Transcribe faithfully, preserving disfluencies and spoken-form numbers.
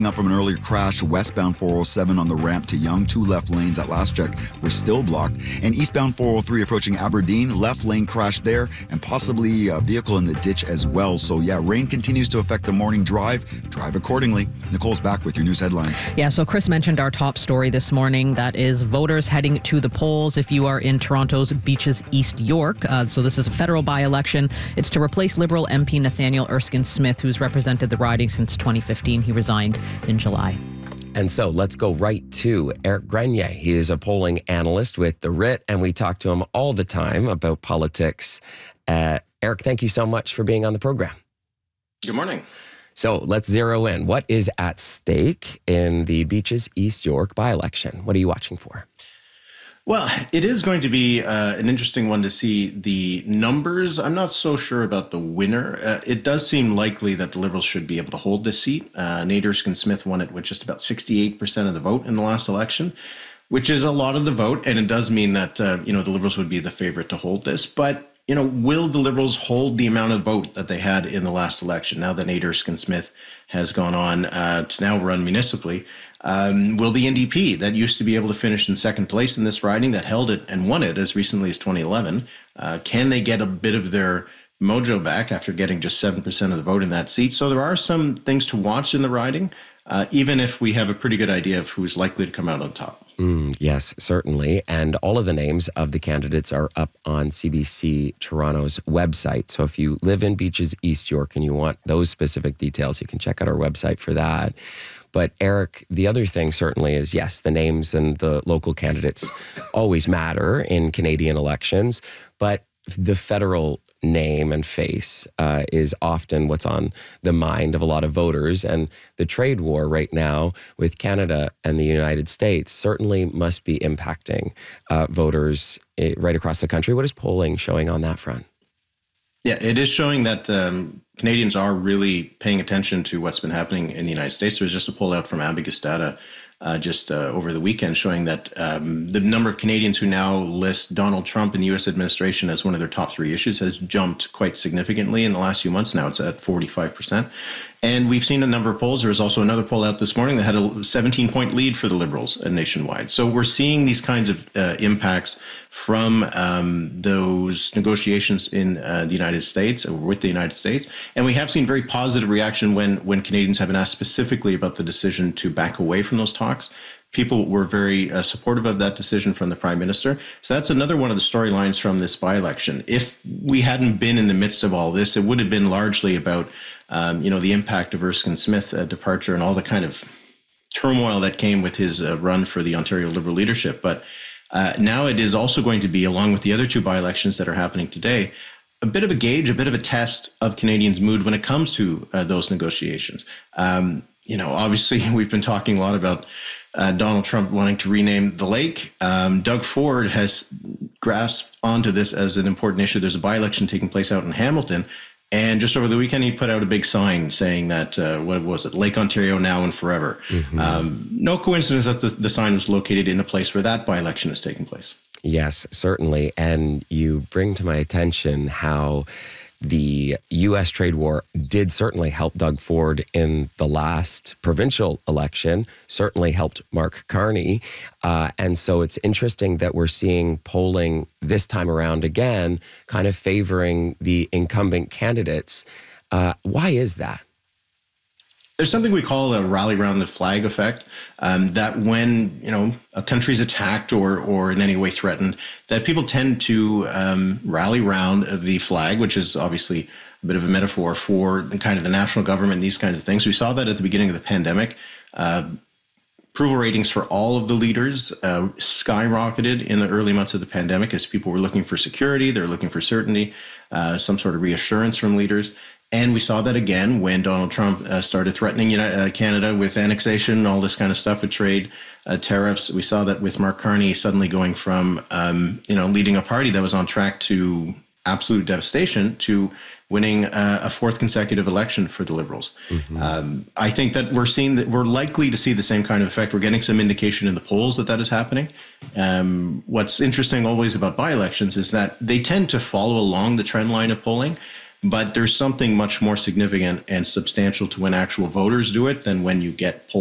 Up from an earlier crash, westbound four oh seven on the ramp to Yonge, two left lanes at last check were still blocked. And eastbound four oh three approaching Aberdeen, left lane crash there and possibly a vehicle in the ditch as well. So yeah, rain continues to affect the morning drive. Drive accordingly. Nicole's back with your news headlines. Yeah, so Chris mentioned our top story this morning. That is voters heading to the polls if you are in Toronto's Beaches East York. Uh, so this is a federal by-election. It's to replace Liberal M P Nathaniel Erskine Smith, who's represented the riding since twenty fifteen. He resigned in July. And so let's go right to Eric Grenier. He is a polling analyst with The Writ, and we talk to him all the time about politics. Uh, Eric, thank you so much for being on the program. Good morning. So let's zero in. What is at stake in the Beaches East York by-election? What are you watching for? Well, it is going to be uh, an interesting one to see the numbers. I'm not so sure about the winner. Uh, it does seem likely that the Liberals should be able to hold this seat. Uh, Nate Erskine Smith won it with just about sixty-eight percent of the vote in the last election, which is a lot of the vote. And it does mean that, uh, you know, the Liberals would be the favorite to hold this. But, you know, will the Liberals hold the amount of vote that they had in the last election now that Nate Erskine Smith has gone on uh, to now run municipally? Um, will the N D P, that used to be able to finish in second place in this riding, that held it and won it as recently as twenty eleven, uh, can they get a bit of their mojo back after getting just seven percent of the vote in that seat? So there are some things to watch in the riding, uh, even if we have a pretty good idea of who's likely to come out on top. Mm, yes, certainly. And all of the names of the candidates are up on C B C Toronto's website. So if you live in Beaches East York and you want those specific details, you can check out our website for that. But Eric, the other thing certainly is, yes, the names and the local candidates always matter in Canadian elections, but the federal name and face uh, is often what's on the mind of a lot of voters. And the trade war right now with Canada and the United States certainly must be impacting uh, voters uh, right across the country. What is polling showing on that front? Yeah, it is showing that um, Canadians are really paying attention to what's been happening in the United States. There was just a poll out from Ambigous Data uh, just uh, over the weekend showing that um, the number of Canadians who now list Donald Trump and the U S administration as one of their top three issues has jumped quite significantly in the last few months. Now it's at forty-five percent. And we've seen a number of polls. There was also another poll out this morning that had a seventeen-point lead for the Liberals nationwide. So we're seeing these kinds of uh, impacts from um, those negotiations in uh, the United States, or with the United States. And we have seen very positive reaction when, when Canadians have been asked specifically about the decision to back away from those talks. People were very uh, supportive of that decision from the Prime Minister. So that's another one of the storylines from this by-election. If we hadn't been in the midst of all this, it would have been largely about, um, you know, the impact of Erskine Smith's uh, departure and all the kind of turmoil that came with his uh, run for the Ontario Liberal leadership. But uh, now it is also going to be, along with the other two by-elections that are happening today, a bit of a gauge, a bit of a test of Canadians' mood when it comes to uh, those negotiations. Um, you know, obviously, we've been talking a lot about Uh, Donald Trump wanting to rename the lake. Um, Doug Ford has grasped onto this as an important issue. There's a by-election taking place out in Hamilton. And just over the weekend, he put out a big sign saying that, uh, what was it, Lake Ontario now and forever. Mm-hmm. Um, no coincidence that the, the sign was located in a place where that by-election is taking place. Yes, certainly. And you bring to my attention how the U S trade war did certainly help Doug Ford in the last provincial election, certainly helped Mark Carney. Uh, and so it's interesting that we're seeing polling this time around again, kind of favoring the incumbent candidates. Uh, why is that? There's something we call a rally around the flag effect, um, that when, you know, a country's attacked or or in any way threatened, that people tend to um, rally around the flag, which is obviously a bit of a metaphor for the kind of the national government, these kinds of things. We saw that at the beginning of the pandemic. Uh, approval ratings for all of the leaders uh, skyrocketed in the early months of the pandemic as people were looking for security, they're looking for certainty, uh, some sort of reassurance from leaders. And we saw that again when Donald Trump uh, started threatening uh, Canada with annexation, all this kind of stuff with trade, uh, tariffs. We saw that with Mark Carney suddenly going from, um, you know, leading a party that was on track to absolute devastation to winning uh, a fourth consecutive election for the Liberals. Mm-hmm. Um, I think that we're seeing that we're likely to see the same kind of effect. We're getting some indication in the polls that that is happening. Um, what's interesting always about by-elections is that they tend to follow along the trend line of polling. But there's something much more significant and substantial to when actual voters do it than when you get poll